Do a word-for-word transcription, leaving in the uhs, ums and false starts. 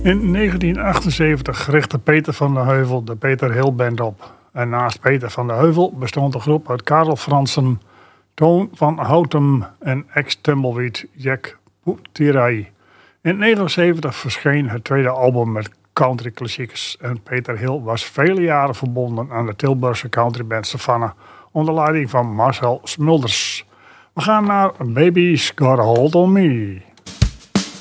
In negentien achtenzeventig richtte Peter van der Heuvel de Peter Hill Band op. En naast Peter van der Heuvel bestond de groep uit Karel Fransen, Toon van Houtem en ex-tumbleweed Jack Tirai. In negentien negenenzeventig verscheen het tweede album met country klassiekers. En Peter Hill was vele jaren verbonden aan de Tilburgse countryband Savannah onder leiding van Marcel Smulders. We gaan naar Baby's Got a Hold on Me.